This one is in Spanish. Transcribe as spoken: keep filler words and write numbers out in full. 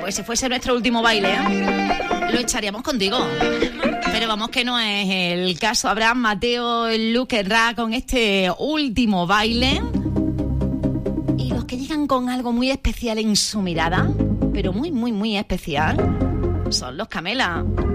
pues si fuese nuestro último baile, ¿eh? Lo echaríamos contigo. Pero vamos que no es el caso. Abraham Mateo, Luke Ra con este último baile. Y los que llegan con algo muy especial en su mirada, pero muy, muy, muy especial, son los Camela.